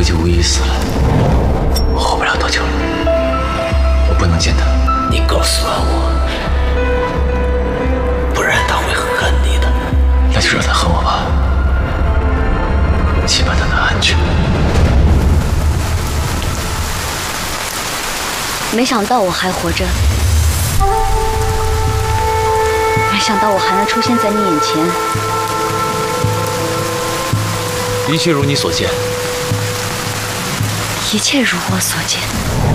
计无疑死了，我活不了多久了，我不能见他。 你告诉我，不然他会恨你的。 那就让他恨我吧，起码他能安全。 没想到我还活着，没想到我还能出现在你眼前。 一切如你所见。 一切如我所见。